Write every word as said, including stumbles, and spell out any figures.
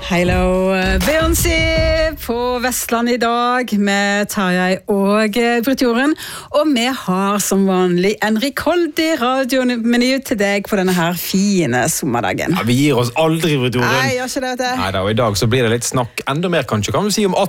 Hello, Beyoncé på Vestland I dag med Tarjei og Britt Jorunn. Og vi har som vanlig en rikholdig radiomeny til deg på denne her fine sommerdagen. Ja, vi gir oss aldri, Britt Jorunn. Nei, gjør ikke det, vet du. Neida, og I dag så blir det litt snakk, enda mer kanskje, kan du si om